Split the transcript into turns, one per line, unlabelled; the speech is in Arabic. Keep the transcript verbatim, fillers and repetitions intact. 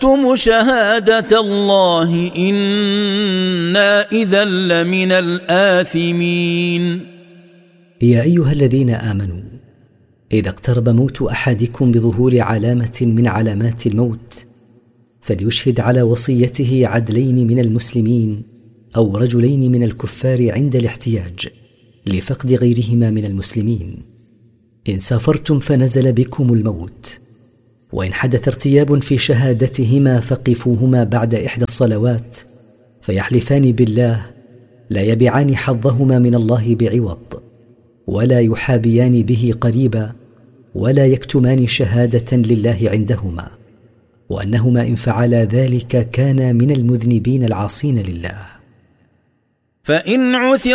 أَكْتُمُ شَهَادَةَ اللَّهِ إِنَّا إِذًا لَّمِنَ الْآثِمِينَ.
يا أيها الذين آمنوا، إذا اقترب موت أحدكم بظهور علامة من علامات الموت فليشهد على وصيته عدلين من المسلمين أو رجلين من الكفار عند الاحتياج لفقد غيرهما من المسلمين. إن سافرتم فنزل بكم الموت وإن حدث ارتياب في شهادتهما فقفوهما بعد إحدى الصلوات فيحلفان بالله لا يبيعان حظهما من الله بعوض ولا يحابيان به قريبا ولا يكتمان شهادة لله عندهما، وأنهما إن فعلا ذلك كانا من المذنبين العاصين لله.
فإن عثر